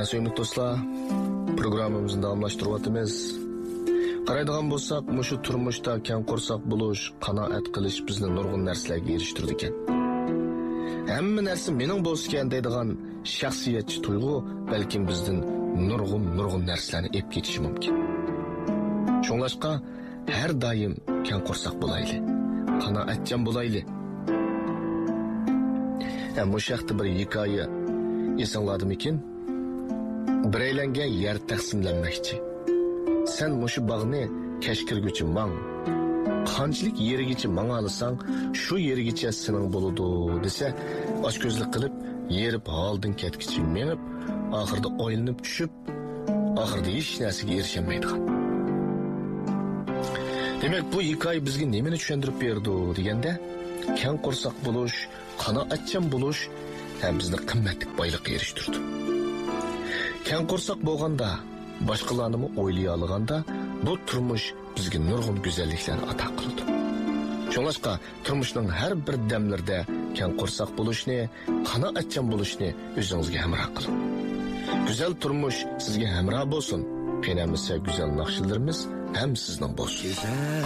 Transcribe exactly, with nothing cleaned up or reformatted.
Sevimli dostlar, programımızı davamlaştırıyapmiz. Qaraydigan bo'lsak, mushu turmushda keng qo'rsoq bo'lish, qanoat qilish bizni nurg'un narsalarga erishtirdi ekan. Hamma narsa mening bo'lsa deydigan shaxsiyatchi tuyg'u balkim bizdan nurg'un nurg'un narsalarni ep ketishi mumkin. Shunglashqa har doim keng qo'rsoq bo'laylik, qanoatchan bo'laylik. Ham bu shaxta bir hikoya esinglardimikin? Bireylenga yer taqsimlanmoqchi. Sen mushu bog'ni kashkirguchi mang. Qanchalik yerigacha mang olsang, shu yerigacha sening bo'ladi desa, ochko'zlik qilib, yerib holdan ketkichi menib, oxirida o'ylanib tushib, oxirida hech narsaga erishamaydigan. Demak, bu hikoya bizga nimani tushuntirib berdi deganda, keng qo'rsoq bo'lish, qanoatchan bo'lish ham bizni qimmatli boylikqa erishtirdi. Keng qo'rsoq bo'lganda, boshqalarni o'ylay olganda, bu turmush bizga nurg'un go'zalliklarni ato qildi. Shunlashqa turmushning har bir damlarida keng qo'rsoq bo'lishni, qanoatchan bo'lishni o'zingizga hamroh qiling. Go'zal turmush sizga hamroh bo'lsin. Qiyinamasa go'zal naqshlarimiz ham sizning bo'lsin.